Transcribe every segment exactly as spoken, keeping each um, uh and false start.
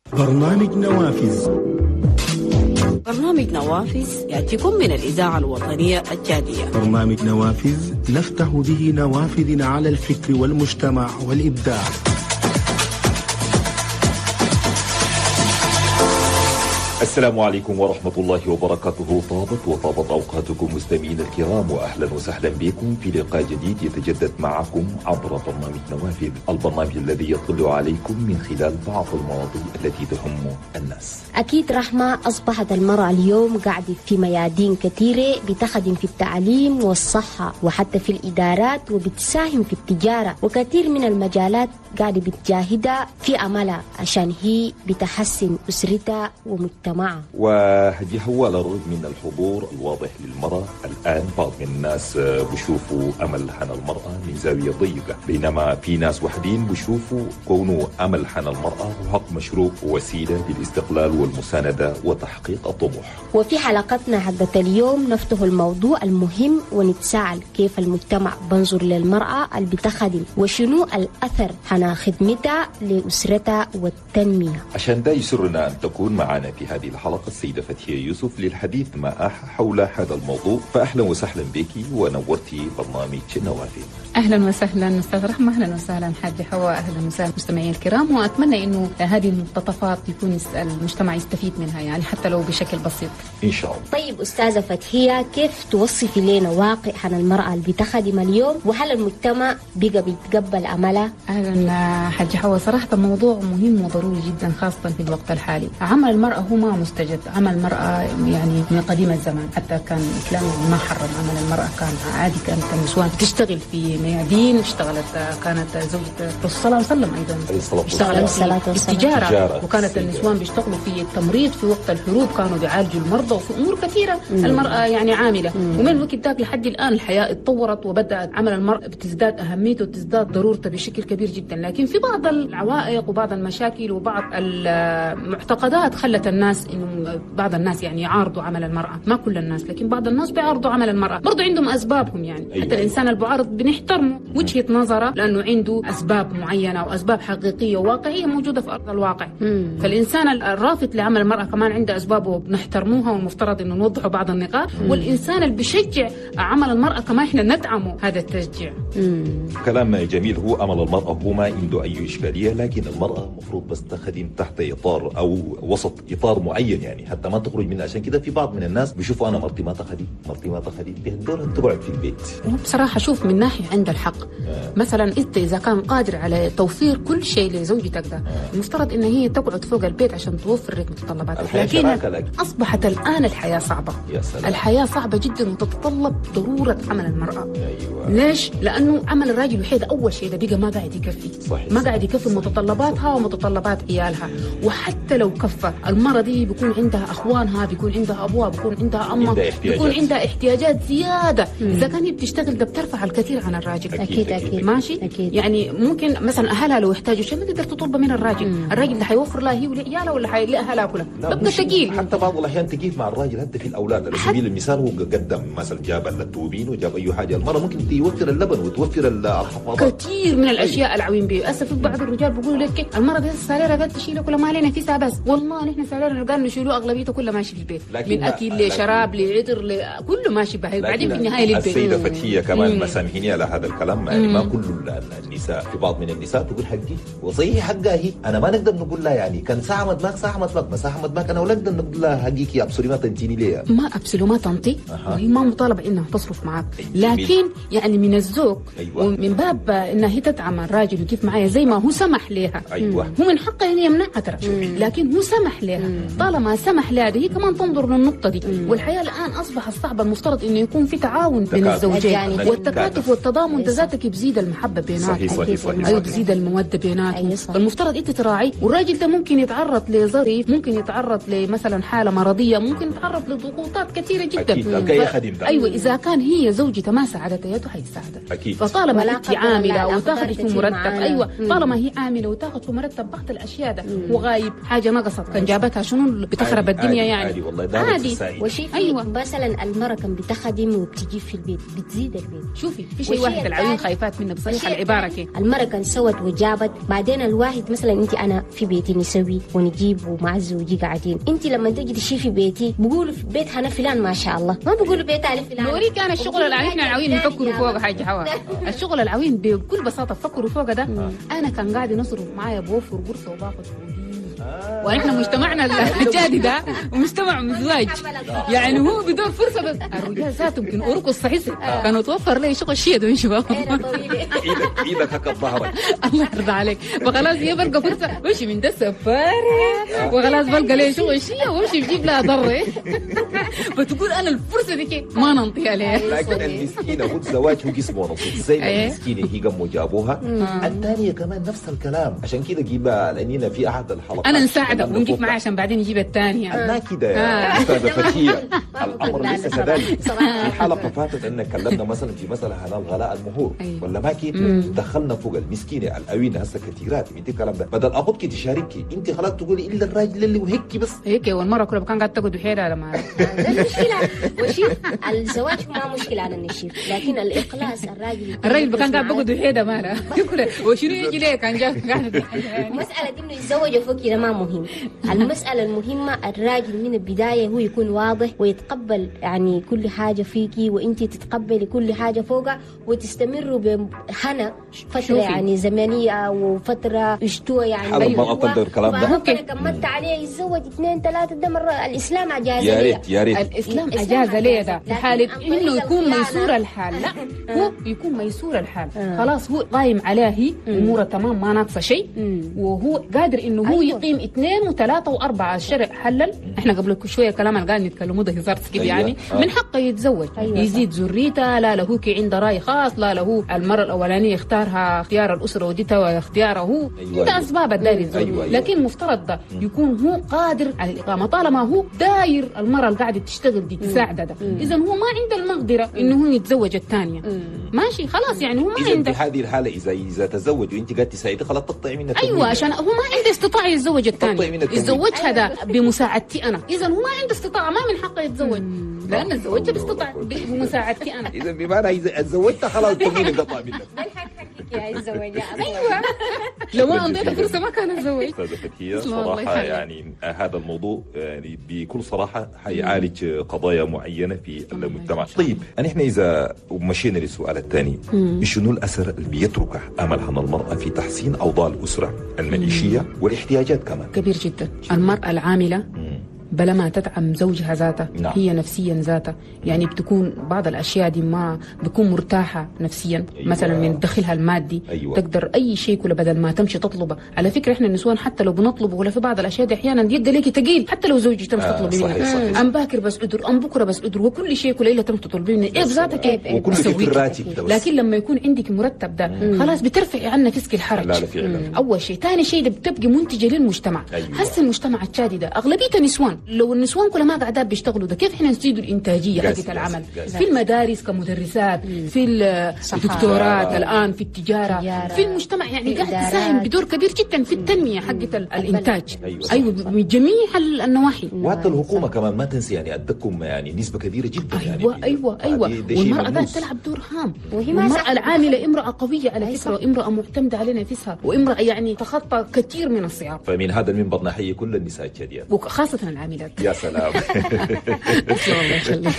برنامج نوافذ. برنامج نوافذ يأتيكم من الإذاعة الوطنية التشادية. برنامج نوافذ نفتح به نوافذ على الفكر والمجتمع والإبداع. السلام عليكم ورحمة الله وبركاته. طابت وطابت أوقاتكم مستمعين الكرام، وأهلا وسهلا بكم في لقاء جديد يتجدد معكم عبر برنامج نوافذ، البرنامج الذي يطلع عليكم من خلال بعض المواضيع التي تهم الناس. أكيد رحمة، أصبحت المرأة اليوم قاعدة في ميادين كثيرة، بتخدم في التعليم والصحة وحتى في الإدارات، وبتساهم في التجارة، وكثير من المجالات قاعدة بتجاهدها في عملها عشان هي بتحسن أسرتها ومجتمعها. وهدي هو على الرغم من الحضور الواضح للمرأة، الآن بعض من الناس بيشوفوا أمل حن المرأة من زاوية ضيقة، بينما في ناس وحدين بيشوفوا كونه أمل حن المرأة حق مشروع ووسيلة للاستقلال والمساندة وتحقيق الطموح. وفي حلقتنا حقت اليوم نفتح الموضوع المهم ونتساءل كيف المجتمع بنظر للمرأة اللي بتخدم، وشنو الأثر حنا خدمتها لأسرتها والتنمية. عشان ده يسرنا أن تكون معنا في هذه الحلقة السيدة فتحية يوسف للحديث معها حول هذا الموضوع. فأهلا وسهلا بك ونورتي برنامج نوافذ. أهلا وسهلا أستاذ رحمة، أهلا وسهلا حاجة حواء، أهلا وسهلا مستمعين الكرام، وأتمنى إنه هذه المقتطفات يكون المجتمع يستفيد منها، يعني حتى لو بشكل بسيط إن شاء الله. طيب أستاذة فتحية، كيف توصفي لنا واقع عن المرأة اللي بتخدم اليوم، وهل المجتمع بقى بيتقبل عملها؟ أهلا حاجة حواء، صراحة موضوع مهم وضروري جدا خاصة في الوقت الحالي. عمل المرأة هو ما مستجد، عمل المرأة يعني من قديم الزمان، حتى كان الإسلام ما حرم عمل المرأة، كان عادي، كانت النسوان بتشتغل في ميادين، اشتغلت كانت زوجة الرسول صلى الله عليه وسلم أيضا اشتغلت في التجارة، وكانت النسوان بيشتغلوا في التمريض في وقت الحروب، كانوا بيعالجوا المرضى، وفي أمور كثيرة مم. المرأة يعني عاملة مم. ومن الوقت ذاك لحد الآن الحياة اتطورت، وبدأت عمل المرأة بتزداد أهميته وتزداد ضرورته بشكل كبير جدا، لكن في بعض العوائق وبعض المشاكل وبعض المعتقدات خلت الناس إنه بعض الناس يعني يعارضوا عمل المرأة، ما كل الناس لكن بعض الناس بيعارضوا عمل المرأة، برضو عندهم أسبابهم يعني. أيوة. حتى الإنسان البعارض بنحترمه وجهة نظره لأنه عنده أسباب معينة وأسباب حقيقية وواقعية موجودة في أرض الواقع. مم. فالإنسان الرافض لعمل المرأة كمان عنده أسبابه وبنحترموها، والمفترض إنه نوضحوا بعض النقاط. مم. والإنسان اللي بيشجع عمل المرأة كمان إحنا ندعمه هذا التشجيع. مم. كلام جميل. هو عمل المرأة هو ما عنده أي إشكالية، لكن المرأة مفروض بس تخدم تحت إطار أو وسط إطار معين، يعني حتى ما تخرج منه. عشان كده في بعض من الناس بيشوفوا أنا مرتي ما تخدم مرتي ما تخدم بيهدور أن تقعد في البيت. بصراحة شوف من ناحية عند الحق. آه. مثلا أنت إذا كان قادر على توفير كل شيء لزوجتك ده، آه. المفترض إن هي تقعد فوق البيت عشان توفر لك متطلباتها، لكن أصبحت الآن الحياة صعبة. الحياة صعبة جدا وتتطلب ضرورة عمل المرأة. أيوة. ليش؟ لأنه عمل الراجل الوحيد أول شيء ده بقى ما قاعد يكفي. صحيح. ما قاعد يكفي متطلباتها ومتطلبات عيالها، وحتى لو كفى المرأة دي بيكون عندها أخوانها، بيكون عندها أبوها، بيكون عندها أمها، بيكون عندها احتياجات زيادة. مم. إذا كان هي بتشتغل ده بترفع الكثير عن الراجل. أكيد أكيد ماشي. أكيد. يعني ممكن مثلا أهلها لو يحتاجوا شيء ما تقدر تطلبه من الراجل. مم. الراجل اللي حيوفر لها هي ولعيالها ولا حيلاقيها كلها ببقى ثقيل. حتى بعض الأحيان تقيل مع الراجل حتى في الأولاد. على سبيل المثال هو قدم مثلا جاب التوبين وجاب أي حاجة، المرأة ممكن توفر اللبن وتوفر الحفاضات، كثير من الأشياء العوين بيه. أسف بعض الرجال بيقولوا لك المرأة دي سالرة قد تشيله كلها ما علينا فيها، بس والله نحن سالرة قال نشيله أغلبيته كلها ماشي في البيت، من أكل لشراب لعطر لكله ماشي به، بعدين في النهاية للبيت. السيدة فتحية كمان مسامحيني على هذا الكلام، يعني ما كل النساء، في بعض من النساء تقول حقي وصحيح حقها هي، أنا ما نقدر نقول لها يعني كان ساعة مدماك ساعة مدماك مساحة مدماك، أنا ولا نقدر نقول لها حقيقي يا أبصري ما تنتيني ليه، ما أبصري ما تنطي. أه. وهي ما مطالبة إنها تصرف معك، لكن يعني من الذوق. أيوة. ومن باب إنها هي تدعم الراجل وكيف معايا زي ما هو سمح لها. أيوة. هو من حقها إن يمنعها ترى، لكن هو سمح لها. طالما سمح لها هي كمان تنظر للنقطة دي. مم. والحياة الآن أصبحت صعبة، المفترض إنه يكون في تعاون بين الزوجين، يعني والتكاتف والتضامن ذاتك بيزيد المحبة بينات. صحيح صحيح صحيح. أيوة بيزيد المودة بينات. المفترض أنت تراعي، والراجل ده ممكن يتعرض لظرف، ممكن يتعرض لمثلا حالة مرضية، ممكن يتعرض لضغوطات كثيرة جدا. أكيد. ف... أيوة إذا كان هي زوجته ما ساعدتها يده حيساعدها. أكيد. فطالما أنت عاملة وتاخذ في مرتب، أيوة طالما هي عاملة وتاخذ في مرتب بعض الأشياء ده وغايب حاجة نقصت كان جابتها شنو شنو بتخرب عادي الدنيا عادي يعني عادي والله ده عادي. سعيد. وشيء أيوة. أيوة. مثلا المرأة كان بتخدم وبتجيب في البيت بتزيد البيت. شوفي في شيء والشيء واحد العيون الثاني- خايفات منه بصريح والشيء العباره الثاني، كده. المرأة كان سوت وجابت، بعدين الواحد مثلا انت انا في بيتي نسوي ونجيب ومع زوجي قاعدين، انت لما تجي تشي في بيتي بقولوا في بيت هنا فلان ما شاء الله، ما بقولوا بيت علي فلان. بوريك انا الشغل العوين احنا العوين نفكروا فوق حاجه حوا الشغل العوين بكل بساطه فكروا فوق ده. انا كان قاعد نصرف معايا بوفر قرصه وباخذ فوقيه. ونحن مجتمعنا الجادي ده مجتمع مزواج، يعني هو بدون فرصه بس الرجال ذاتهم يمكن اوركو الصحيح كانوا توفر لي شغل شيء ده شباب. ايدك ايدك هكا ظهرك. الله يرضى عليك. فخلاص هي بلقى فرصه وامشي من ده السفاره وخلاص بلقى لي شغل شيء وامشي بجيب لها ضره. فتقول انا الفرصه دي كي ما ننطي عليها. لكن المسكينه هو الزواج هو جسمه نصيب زي ما المسكينه هي قاموا جابوها، الثانيه كمان نفس الكلام. عشان كده جيبها لاننا في احد الحلقات انا نساعده ونجيب معاه عشان بعدين يجيب الثانيه. لا كده يا استاذه فتيه، الامر ليس كذلك. في حلقه فاتت ان كلمنا مثلا في مساله هنا الغلاء المهور ولا ما كي دخلنا فوق المسكينه الأوين هسه كثيرات من الكلام ده، بدل اخذك تشاركي انت خلاص تقولي الا الراجل اللي وهيك بس هيك. والمره كلها كان قاعد تقعد بحيلها لما المشكله وشيف الزواج ما مشكله على النشيف، لكن الاخلاص الراجل الراجل كان قاعد بقعد بحيلها مالها وشنو يجي ليه كان جاي قاعد. مسألة إنه يتزوج فوق كده ما مهم. المسألة المهمة الراجل من البداية هو يكون واضح ويتقبل يعني كل حاجة فيكي وإنتي تتقبلي كل حاجة فوقها وتستمروا بهنا فترة شوفي. يعني زمنية وفترة اشتوى يعني. هذا ما أقدر الكلام ده. ممكن كملت عليه يتزوج اثنين ثلاثة ده مرة الإسلام أجاز يا ليه. ريت يا ريت الاسلام الإسلام اجاز ليه ده في لكن حاله عن انه طريق يكون الخيانة. ميسور الحال. لا آه. هو يكون ميسور الحال آه. خلاص هو قايم عليه هي اموره تمام ما ناقصه شيء وهو قادر انه هو أيوة. يقيم اثنين وثلاثه واربعه. الشرع حلل. احنا قبل شويه كلام اللي قاعد نتكلموا ده هزار كده أيوة. يعني آه. من حقه يتزوج. أيوة. يزيد ذريته لا له كي عنده راي خاص لا له المره الاولانيه اختارها اختيار الاسره وديتها واختياره هو أيوة. انت اسباب الداري الزوج. أيوة. أيوة. لكن مفترض ده يكون هو قادر على الاقامه طالما هو داير المره اللي قاعده تشتغل دي تساعده ده. اذا هو ما عنده المقدره انه هو يتزوج الثانيه ماشي خلاص يعني هو ما اذا عنده. في هذه الحاله اذا اذا تزوج وانت قاعد تساعدي خلاص تقطعي منها. ايوه عشان هو ما عنده استطاعه يتزوج تقطعي الثانيه من التمويل. يتزوجها ده بمساعدتي انا. اذا هو ما عنده استطاعه ما من حقه يتزوج لان الزواج باستطاع بمساعدتي انا. اذا بمعنى اذا تزوجتها خلاص تمين قطع منك. ايوه لو ما امضيت فرصه ما كان اتزوج. استاذه فتيه اسمع الله صراحه يخليك. يعني هذا الموضوع يعني بكل صراحه حيعالج قضايا معينه في المجتمع. طيب احنا اذا مشينا للسؤال الثاني، شنو الاثر اللي بيتركه املها المراه في تحسين اوضاع الاسره المعيشيه والاحتياجات كمان؟ كبير جدا. المراه العامله بلا ما تدعم زوجها ذاته نعم. هي نفسيا ذاته يعني بتكون بعض الاشياء دي ما بتكون مرتاحه نفسيا. أيوة. مثلا من دخلها المادي. أيوة. تقدر اي شيء كله بدل ما تمشي تطلبه. على فكره احنا النسوان حتى لو بنطلبه ولا في بعض الاشياء دي احيانا يبقى ليكي ثقيل حتى لو زوجك تمشي آه، تطلبي صحيح، منه. صحيح. ام باكر بس ادر ام بكره بس ادر وكل شيء كله الا تمشي تطلبي منه ايه بذاتك ايه وكل شيء في الراتب ده بس. لكن لما يكون عندك مرتب ده خلاص بترفعي عنا فسك الحرج. لا لا فعلا. اول شيء ثاني شيء ده بتبقي منتجه للمجتمع. أيوة. هسه المجتمع الشادي ده اغلبيته نسوان. لو النسوان كلها ما قاعدات بيشتغلوا ده كيف احنا نزيدوا الانتاجيه جاز- حقت العمل جاز- في المدارس كمدرسات في الدكتورات الان في التجاره تجارة. في المجتمع يعني في قاعد إدارات. تساهم بدور كبير جدا في التنميه حقت ال- الانتاج. أيوة. ايوه من جميع ال- النواحي. وحتى الحكومه كمان ما تنسي يعني ادكم يعني نسبه كبيره جدا يعني ايوه في- ايوه ايوه دي- دي شيء والمراه ذات ملموس. تلعب دور هام. وهي ما والمراه صح. العامله امراه قويه على أي فكره صح. وامراه معتمده على نفسها وامراه يعني تخطى كثير من الصعاب فمن هذا المنبر نحيي كل النساء الجديات. وخاصه العاملات. يا سلام. الله يخليك.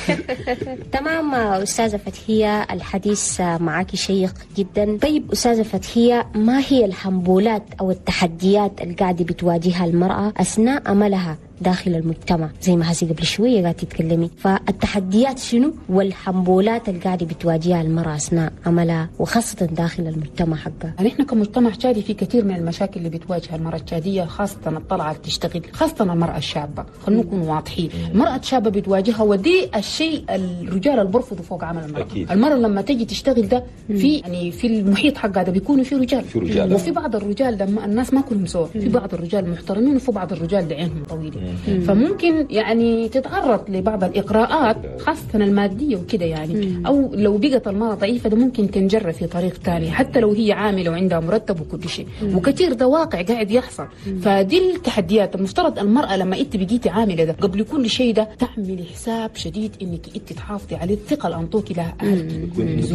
تمام أستاذة فتحية، الحديث معك شيق جدا. طيب أستاذة فتحية، ما هي الحنبولات أو التحديات اللي قاعدة بتواجهها المرأة أثناء عملها داخل المجتمع زي ما هسي قبل شوية قاعدة تتكلمي؟ فالتحديات شنو والحنبولات اللي قاعدة بتواجهها المرأة أثناء عملها وخاصة داخل المجتمع حقها؟ يعني احنا كمجتمع شادي في كثير من المشاكل اللي بتواجه المرأة الشادية خاصة الطلعة تشتغل خاصة المرأة الشابة. خلينا نكون واضحين. المرأة الشابة بتواجهها ودي الشيء الرجال اللي برفضوا فوق عمل المرأة. أكيد. المرأة لما تجي تشتغل ده في يعني في المحيط حقها ده بيكونوا في رجال. في رجال. وفي بعض الرجال ده ما- الناس ما كلهم سوا. في بعض الرجال محترمين وفي بعض الرجال ده عينهم طويلة. فممكن يعني تتعرض لبعض الإقراءات خاصة المادية وكده يعني، أو لو بقت المرأة ضعيفة ده ممكن تنجر في طريق تاني حتى لو هي عاملة وعندها مرتب وكل شيء، وكثير ده واقع قاعد يحصل. فدي التحديات. المفترض المرأة لما انت بقيتي عاملة ده قبل كل شيء ده تعملي حساب شديد انك انت تحافظي على الثقة اللي انطوكي لها اهلك،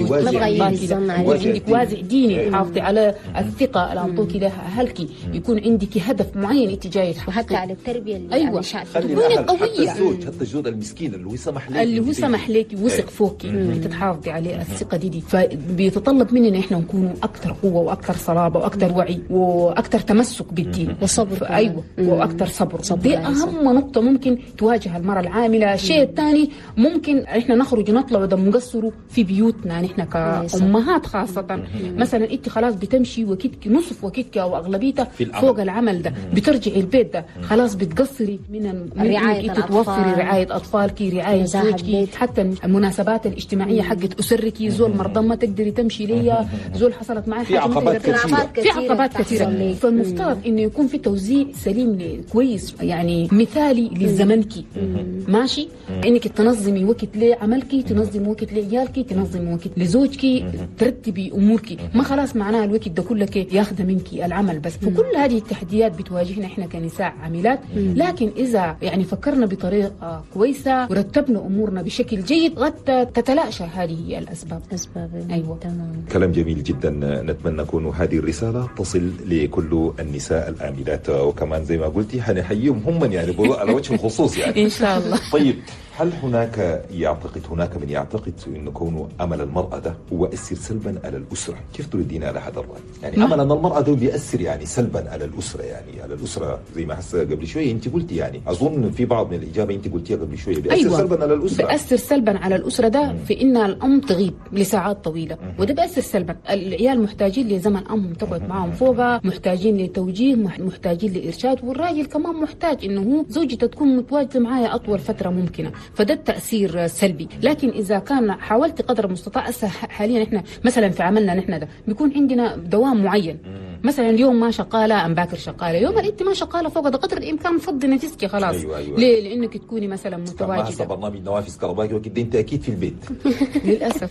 عندك وازع ديني، تحافظي على الثقة اللي انطوكي لها اهلك، يكون عندك هدف معين انت جاي تحققيه، وحتى على التربية اللي ايوه تكوني قوية. حتى الزوج، حتى الزوج المسكين اللي هو سمح لك اللي هو سمح لك وثق فوقي انك تحافظي عليه الثقة دي دي فبيتطلب مننا احنا نكون اكثر قوة واكثر صلابة واكثر وعي واكثر تمسك بالدين وصبر. ايوه واكثر صبر. صبر دي اهم نقطة ممكن تواجه المرأة العاملة. الشيء الثاني ممكن احنا نخرج نطلع وده مقصروا في بيوتنا نحن كأمهات خاصة. مثلا انت خلاص بتمشي وكتك نصف وكتك او اغلبيتها فوق العمل ده، بترجعي البيت ده خلاص بتقصري من رعاية انك توفري رعاية اطفالك، رعاية زوجك، حتى المناسبات الاجتماعية حقت اسرك. زول مرضى ما تقدري تمشي ليا، زول حصلت معي في عقبات كثيرة، في عقبات كثيرة. فالمفترض انه يكون في توزيع سليم كويس يعني مثالي لزمنك ماشي، انك تنظمي وقت لعملك، تنظمي وقت لعيالك، تنظمي وقت لزوجك، ترتبي امورك. ما خلاص معناها الوقت ده كله ياخذ منك العمل بس. فكل هذه التحديات بتواجهنا احنا كنساء عاملات، لكن اذا يعني فكرنا بطريقه كويسه ورتبنا امورنا بشكل جيد قد تتلاشى هذه الاسباب. اسباب ايوه تمام. كلام جميل جدا. نتمنى أكون هذه الرسالة تصل لكل النساء الآملات، وكمان زي ما قلتي حنحييهم هم يعني على وجه الخصوص يعني ان شاء الله. طيب، هل هناك يعتقد هناك من يعتقد أن كون أمل المرأة ده هو يؤثر سلبا على الأسرة؟ كيف تردين على هذا الرأي؟ يعني أمل أن المرأة ده بيأثر يعني سلبا على الأسرة، يعني على الأسرة زي ما حس قبل شوية أنت قلتي، يعني أظن في بعض من الإجابة أنت قلتيها قبل شوية بيأثر أيوة. سلبا على الأسرة. بيأثر سلبا على الأسرة ده مم. في إن الأم تغيب لساعات طويلة، مم. وده بيأثر سلبا. العيال محتاجين لزمن أمهم تقعد معهم فوقها، محتاجين لتوجيه، محتاجين لإرشاد، والراجل كمان محتاج إنه هو زوجته تكون متواجدة معايا أطول فترة ممكنة. فده التأثير سلبي. لكن إذا كان حاولت قدر المستطاع، حاليا إحنا مثلا في عملنا نحن ده بيكون عندنا دوام معين، مثلا اليوم ما شغالة أم باكر شغالة، يوم اللي أنت ما شغالة فوق ده قدر الإمكان فضي نفسك خلاص. أيوة أيوة. ليه؟ لأنك تكوني مثلا متواجدة. هسه برنامج نوافذ كهربائي وكده أنت أكيد في البيت. للأسف.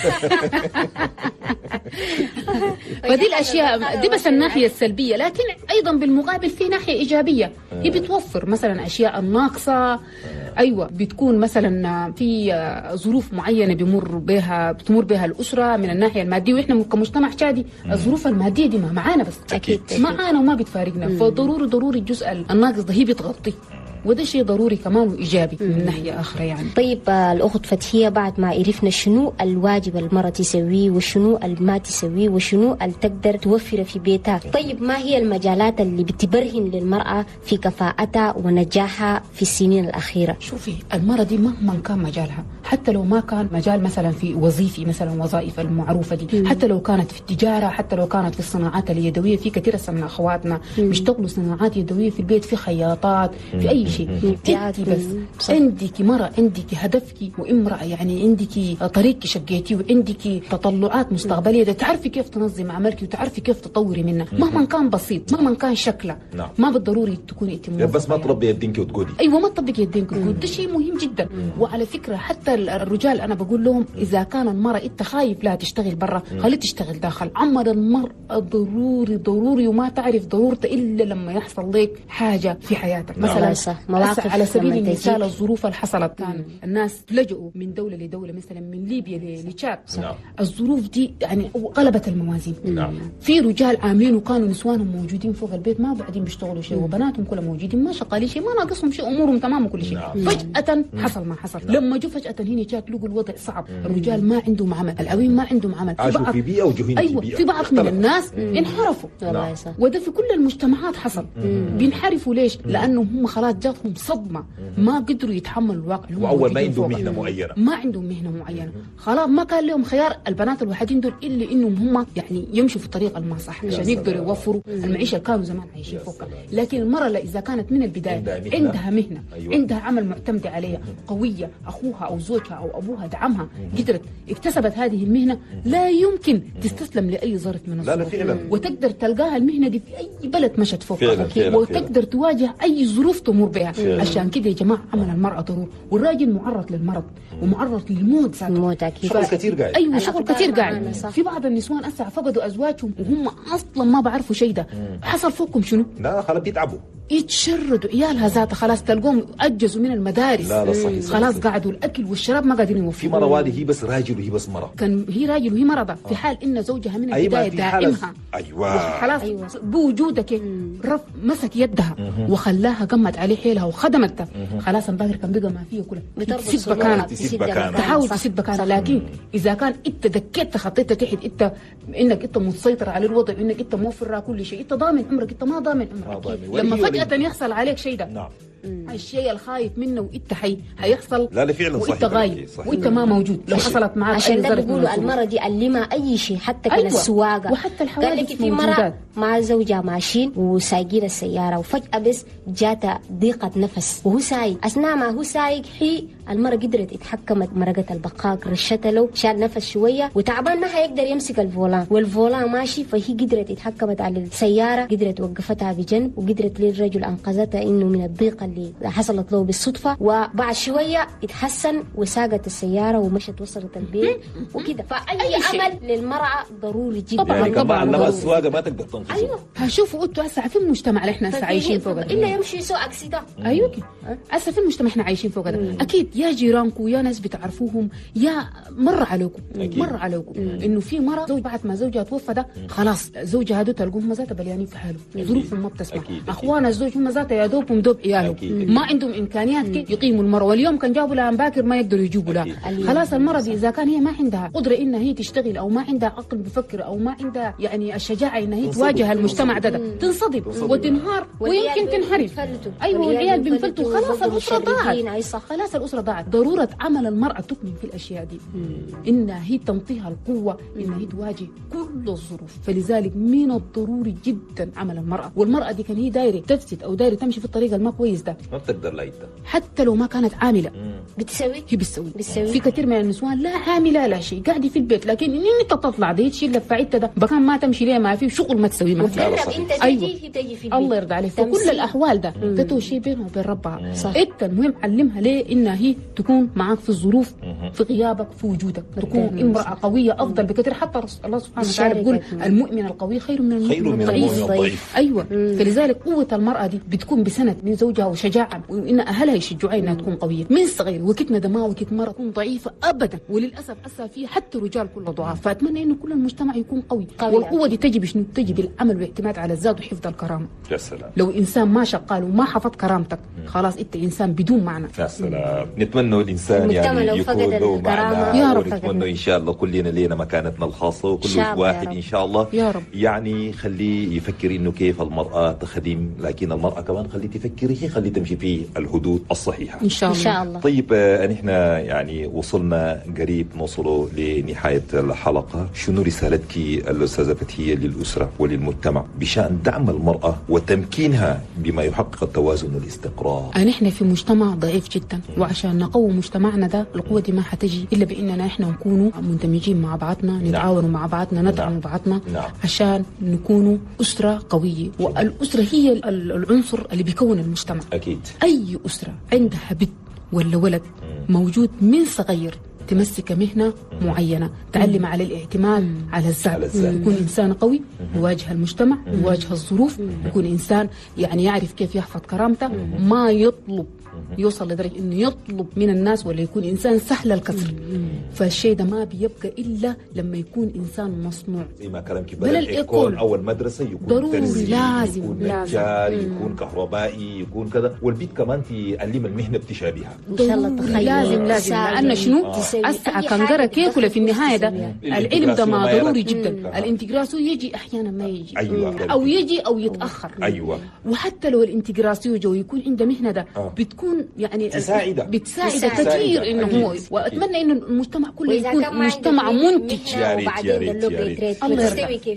فدي الأشياء دي بس الناحية السلبية، لكن أيضا بالمقابل في ناحية إيجابية. هي بتوفر مثلا أشياء الناقصة. أيوة بتكون مثلا في ظروف معينة بمر بها بتمر بها الأسرة من الناحية المادية، وإحنا كمجتمع شادي الظروف المادية دي ما معانا بس أكيد معانا وما بتفارقنا. فضروري ضروري الجزء الناقص ده هي بتغطيه، وده شيء ضروري كمان وإيجابي من ناحية أخرى يعني. طيب الأخت فتحية، بعد ما عرفنا شنو الواجب المرأة تسويه وشنو ما تسويه وشنو اللي تقدر توفره في بيتها، طيب ما هي المجالات اللي بتبرهن للمرأة في كفاءتها ونجاحها في السنين الأخيرة؟ شوفي المرأة دي مهما كان مجالها، حتى لو ما كان مجال مثلا في وظيفي مثلا وظائف المعروفة دي، مم. حتى لو كانت في التجارة، حتى لو كانت في الصناعات اليدوية، في كثير من أخواتنا بيشتغلوا صناعات يدوية في البيت، في خياطات، مم. في أي شيء. انت بس عندك مرة، عندك هدفك وامرأة يعني عندك طريق شقيتي وعندك تطلعات مستقبلية، تعرفي كيف تنظم عملك وتعرفي كيف تطوري منها مهما كان بسيط، مهما كان شكله. نعم. ما بالضروري تكوني انت بس ما تربي يدينك وتقولي. ايوه ما تطبقي يدينك وتقولي، ده شيء مهم جدا. مم. وعلى فكرة حتى الرجال انا بقول لهم اذا كان المرأة انت خايف لا تشتغل برا، خليها تشتغل داخل. عمل المرأة ضروري ضروري، وما تعرف ضرورته الا لما يحصل لك حاجة في حياتك. نعم. مثلا على سبيل المثال الظروف اللي حصلت كان الناس لجؤوا من دولة لدولة، مثلا من ليبيا لتشاد. نعم. الظروف دي يعني قلبت الموازين. نعم. في رجال عاملين وكانوا نسوانهم موجودين فوق البيت ما بعدين بيشتغلوا شيء، وبناتهم كلهم موجودين ما شغالين شيء، ما ناقصهم شيء، امورهم تمام وكل شيء. نعم. فجأة حصل ما حصل. نعم. لما جو فجأة هنا جات لقوا الوضع صعب. مم. الرجال ما عندهم عمل، العوين ما عندهم عمل، في بعض في بيئة وجهين أيوة في بيئة. في بعض من الناس مم. انحرفوا. نعم. وده في كل المجتمعات حصل. مم. بينحرفوا ليش؟ مم. لأنه هم خلاص جاتهم صدمة، ما قدروا يتحملوا الواقع. واول ما عندهم مهنه معينه ما عندهم مهنه معينه خلاص ما كان لهم خيار البنات الوحيدين دول الا انهم هم يعني يمشوا في الطريق الما صح عشان يقدروا يوفروا المعيشه اللي كانوا زمان عايشين فوقها. لكن المراه اذا كانت من البدايه عندها مهنه, عندها, مهنة. أيوة. عندها عمل معتمده عليها قويه، اخوها او زوجها او ابوها دعمها، قدرت اكتسبت هذه المهنه، لا يمكن تستسلم لاي ظرف من الظروف، وتقدر تلقاها المهنه دي في اي بلد مشت فوقها، وتقدر تواجه اي ظروف تمر بها. عشان كده يا جماعه عمل المراه ضروري، والراجل معرض للمرض ومعرض للموت ذاته. الموت اكيد. شغل كثير قاعد. ايوه شغل كثير قاعد. في بعض النسوان اسع فقدوا ازواجهم وهم اصلا ما بعرفوا شيء ده. حصل فوقهم شنو؟ لا خلاص بيتعبوا، يتشردوا عيالها ذاتها، خلاص تلقوهم اجزوا من المدارس. لا لا صحيح خلاص قعدوا الاكل والشراب ما قاعدين يوفروا. في مرة واحدة هي بس راجل وهي بس مرة، كان هي راجل وهي مرضى في حال ان زوجها من البدايه دائمها. ايوه خلاص أيوة. بوجودك رف مسك يدها وخلاها قمت عليه حيلها وخدمتها. خلاص الباقر كان بقى ما فيه كله تسد بكانها، تحاول تسد بكانها. لكن اذا كان انت دكيت خطيت تحت انت انك انت مسيطر على الوضع، انك انت موفر كل شيء، انت ضامن عمرك، انت ما ضامن عمرك. لما فجأة يحصل عليك شيء ده، نعم الشيء الخايف منه وانت حي هيحصل. لا لا فعلا صحيح، وانت غايب وانت ما موجود. لو حصلت معك عشان ده بيقولوا المرة دي علمها اي شيء، حتى كان أيوة. السواقه وحتى الحوادث. قال لك في مرة مع زوجها ماشيين وسايقين السياره وفجأة بس جاتها ضيقة نفس وهو سايق. اثناء ما هو سايق هي المرة قدرت اتحكمت، مرقت البقاق رشتها له، شال نفس شويه وتعبان ما هيقدر يمسك الفولان والفولان ماشي، فهي قدرت اتحكمت على السياره، قدرت وقفتها بجنب وقدرت للرجل انقذتها انه من الضيقه اللي حصلت له بالصدفه. وبعد شويه اتحسن وساقت السياره ومشت وصلت البيت وكده. فاي عمل للمراه ضروري جدا. طبعا يعني طبعا علمها السواقه ما تقدر تنقذها. ايوه هشوفوا انتوا هسه في المجتمع اللي احنا هسه عايشين فوق ده الا يمشي يسوق اكسيده. ايوه هسه في المجتمع احنا عايشين فوق ده اكيد يا جيرانكم يا ناس بتعرفوهم يا مر عليكم مر عليكم انه في مره زوج بعد ما زوجها توفى ده خلاص زوجها هدو تلقوه هم ذاتها بليانين في حاله، ظروفهم ما بتسمح. اخوان الزوج هم ذاتها يا دوبهم دوب عيالهم ما عندهم امكانيات كي يقيموا المراه، واليوم كان جابوا لها باكر ما يقدروا يجيبوا لها. خلاص المراه دي اذا كان هي ما عندها قدره انها هي تشتغل او ما عندها عقل بفكر او ما عندها يعني الشجاعه انها هي تواجه المجتمع ده, ده تنصدم وتنهار ويمكن تنحرف. ايوه والعيال بينفلتوا خلاص الاسره ضاعت. خلاص الاسره ضاعت. ضروره عمل المراه تكمن في الاشياء دي انها هي تنطيها القوه انها هي تواجه كل الظروف. فلذلك من الضروري جدا عمل المراه، والمراه دي كان هي دايره تفسد او دايره تمشي في الطريق الما كويس ده ما بتقدر لا حتى لو ما كانت عامله بتسوي هي بتسوي. في كثير من النسوان لا عامله لا شيء قاعده في البيت، لكن ان انت تطلع دي تشيل لفعيتها ده بكان ما تمشي ليه ما في شغل ما تسوي ما في. انت تجي تجي في البيت الله يرضى عليك. فكل الاحوال ده ده شيء بينها وبين ربها. انت المهم علمها ليه انها هي تكون معك في الظروف في غيابك في وجودك، تكون امراه قويه افضل بكثير. حتى الله سبحانه وتعالى بيقول المؤمن القوي خير من المؤمن الضعيف. ايوه فلذلك قوه المراه دي بتكون بسند من زوجها وشجاعه وان اهلها يشجعوها انها تكون قويه من صغير. وكتنا ده ما وكت مره تكون ضعيفه ابدا، وللاسف اسا فيه حتى الرجال كله ضعاف. فاتمنى انه كل المجتمع يكون قوي, قوي والقوه دي تجي بشنو؟ تجي بالعمل والاعتماد على الذات وحفظ الكرامه. يا سلام. لو انسان ما شغال وما حفظ كرامتك خلاص انت انسان بدون معنى. يا سلام. نتمنى الانسان يعني يكون له معنى يا رب. ونتمنى ان شاء الله كلنا لينا مكانتنا الخاصه وكل واحد ان شاء الله يا رب. يعني خليه يفكر انه كيف المراه تخدم، لكن المراه كمان خليه تفكر هي خليه تمشي في الحدود الصحيحه ان شاء الله. ان شاء الله. طيب نحن يعني وصلنا قريب نوصلوا لنهايه الحلقه. شنو رسالتك الاستاذه فتحيه للاسره وللمجتمع بشان دعم المراه وتمكينها بما يحقق التوازن والاستقرار؟ نحن في مجتمع ضعيف جدا، وعشان نقوي مجتمعنا ده القوه دي ما حتجي الا باننا احنا نكونوا مندمجين مع بعضنا، نتعاونوا مع بعضنا، ندعم نعم. بعضنا نعم. عشان نكونوا اسره قويه. والاسره هي العنصر اللي بيكون المجتمع. اكيد اي اسره عندها بنت ولا ولد موجود من صغير تمسك مهنة معينة، تعلم على الاعتماد على الذات، يكون إنسان قوي يواجه المجتمع يواجه الظروف، يكون إنسان يعني يعرف كيف يحفظ كرامته، ما يطلب يوصل لدرجة إنه يطلب من الناس ولا يكون إنسان سهل الكسر. فالشيء ده ما بيبقى إلا لما يكون إنسان مصنوع. زي ما كلامك بدل الإيكول أو المدرسة يكون ضروري لازم يكون نجار يكون كهربائي يكون كذا، والبيت كمان تعلم المهنة بتشابهها. إن شاء الله. تخيل لازم لازم لأن شنو أسعى كنقرة كيكولا في النهاية ده العلم ده ما ضروري جدا. الانتجراسيو يجي أحيانا ما يجي أيوة. أو يجي أو يتأخر. أيوة. وحتى لو الانتجراسيو جو يكون عنده مهنة ده آه. بتكون يعني تساعده بتساعده كثير انه هو. واتمنى انه المجتمع كله يكون مجتمع منتج. يا ريت يا ريت يا ريت الله يرضى. كيف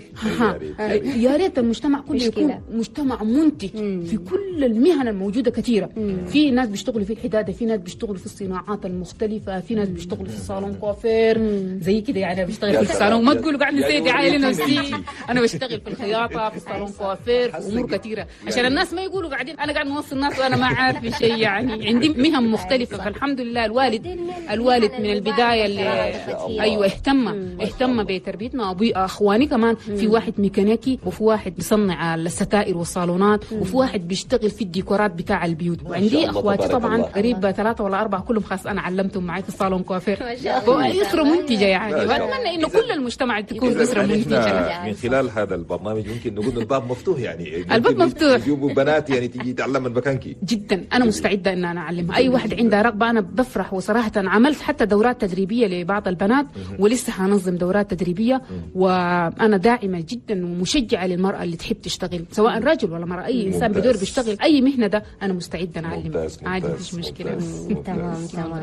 يا ريت المجتمع كله يكون مجتمع منتج في كل المهن الموجوده كثيره. في ناس بيشتغلوا في الحداده، في ناس بيشتغلوا في الصناعات المختلفه، في ناس بيشتغلوا في صالون كوافير زي كده يعني بشتغل في الصالون. ما تقولوا قاعد نسيت دعايه لنفسي، انا بشتغل في الخياطه في الصالون كوافير في امور كثيره عشان الناس ما يقولوا قاعدين انا قاعد نوصل الناس وانا ما عارف شيء. يعني عندي مهن مختلفه، فالحمد لله الوالد الوالد من البدايه اللي ايوه اهتم اهتم بتربيتنا. ابوي اخواني كمان في واحد ميكانيكي وفي واحد بيصنع الستائر والصالونات وفي واحد بيشتغل في الديكورات بتاع البيوت. وعندي اخواتي طبعا قريب ثلاثه ولا اربعه كلهم خاص انا علمتهم معي في الصالون كوافير. اسره منتجه يعني، واتمنى انه كل المجتمع تكون اسره منتجه. من خلال هذا البرنامج ممكن نقول الباب مفتوح، يعني الباب مفتوح يجيبوا بنات يعني تيجي تعلم من مكانك. جدا انا مستعده ان انا اعلمها اي واحد عندها رغبه. انا بفرح وصراحه عملت حتى دورات تدريبيه لبعض البنات ولسه حنظم دورات تدريبيه. وانا داعمه جدا ومشجعه للمراه اللي تحب تشتغل سواء رجل ولا مراه، اي انسان بدور بيشتغل اي مهنه ده انا مستعده نعلم عادي مفيش مشكله. تمام تمام.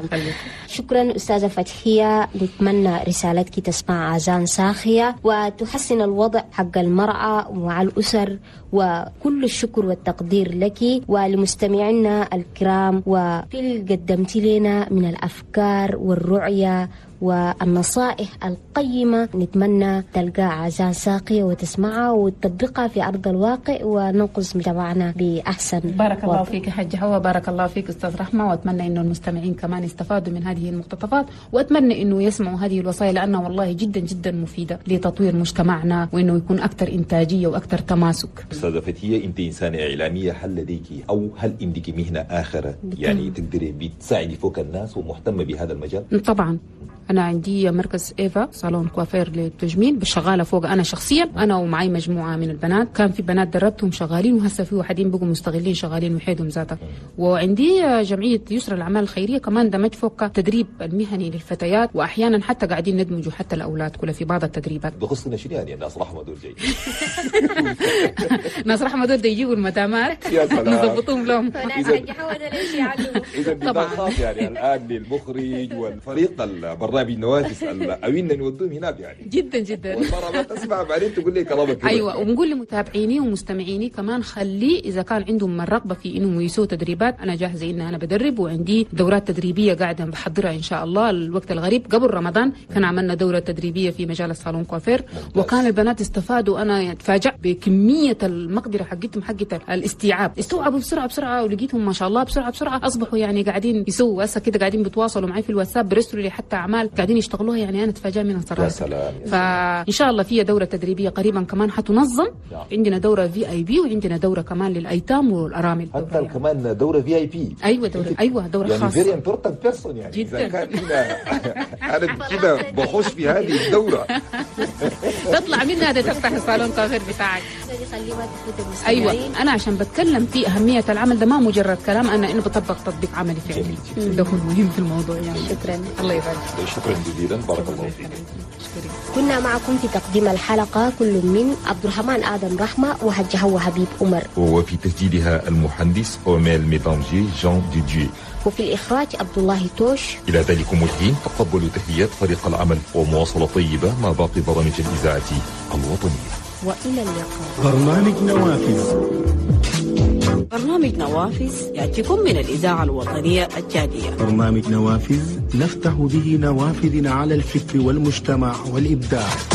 شكرا استاذه فتحيه. نتمنى رسالتك تسمع اذان صاخيه وتحسن الوضع حق المراه مع الاسر، وكل الشكر والتقدير لك ولمستمعينا الكرام وفي اللي قدمت لنا من الافكار والرؤيه والنصائح القيمة. نتمنى تلقى أذان ساقية وتسمعها وتطبقها في أرض الواقع وننقذ مجتمعنا بأحسن. بارك الله فيك حاج حواء، بارك الله فيك أستاذ رحمة. وأتمنى إنه المستمعين كمان يستفادوا من هذه المقتطفات، وأتمنى إنه يسمعوا هذه الوصايا لأنها والله جدا جدا مفيدة لتطوير مجتمعنا وإنه يكون أكثر إنتاجية وأكثر تماسك. أستاذة فتحية، أنت إنسانة إعلامية، هل لديك أو هل عندك مهنة آخرة يعني تقدري بتساعدي فوق الناس ومهتمة بهذا المجال؟ طبعا أنا عندي مركز إيفا صالون كوافير للتجميل شغالة فوق أنا شخصيا، أنا ومعي مجموعة من البنات. كان في بنات دربتهم شغالين وهسه في واحدين بقوا مستغلين شغالين وحيدهم ذاتها. وعندي جمعية يسرى الأعمال الخيرية كمان دمج فوق تدريب المهني للفتيات، وأحيانا حتى قاعدين ندمجوا حتى الأولاد كلها في بعض التدريبات. بخصنا شنو يعني ناس رحمة دول جاي ناس رحمة دول يجيبوا المدامات نظبطهم لهم. إذا طبعا يعني الآن للمخرج والفريق البرنامج نوافذ أوينا نودوهم هناك يعني جدا جدا. والمرة ما تسمع بعدين تقول لي كلامك. ايوه، ونقول لمتابعيني ومستمعيني كمان خلي اذا كان عندهم الرغبه في انهم يسووا تدريبات، انا جاهزه ان انا بدرب وعندي دورات تدريبيه قاعده بحضرها ان شاء الله. الوقت الغريب قبل رمضان كان عملنا دوره تدريبيه في مجال الصالون كوافير وكان البنات استفادوا. انا تفاجأت بكميه المقدره حقتهم حقت الاستيعاب، استوعبوا بسرعه بسرعه ولقيتهم ما شاء الله بسرعه بسرعه اصبحوا يعني قاعدين يسووا هسه كده قاعدين بيتواصلوا معي في الواتساب بيرسلوا لي حتى اعمال قاعدين يشتغلوها. يعني انا اتفاجئ منها صراحه. يا سلام. فان شاء الله في دوره تدريبيه قريبا كمان حتنظم. عندنا دوره في اي بي وعندنا دوره كمان للايتام والارامل. حتى يعني. كمان دوره في اي بي. ايوه دوره ايوه دوره يعني خاصه. فيري امبورتنت بيرسون يعني جدا. اذا كان هنا انا كده بخش في هذه الدوره تطلع منها ده تفتح الصالون كافير بتاعك. ايوه انا عشان بتكلم في اهميه العمل ده ما مجرد كلام، انا انه بطبق تطبيق عملي فعلي. ده هو المهم في الموضوع يعني. شكرا. الله يبارك. شكرا جزيلا، بارك الله فيك. كنا معكم في تقديم الحلقة كل من عبد الرحمن آدم رحمة وحج هو حبيب عمر، وفي تسجيلها المهندس أوميل ميدانجي جان ديديو، وفي الإخراج عبد الله توش. إلى ذلكم الحين تقبلوا تحيات فريق العمل ومواصلة طيبة مع باقي برامج الإذاعة الوطنية. وإلى اللقاء. برنامج نوافذ. برنامج نوافذ يأتيكم من الإذاعة الوطنية الجادية. برنامج نوافذ نفتح به نوافذ على الفكر والمجتمع والإبداع.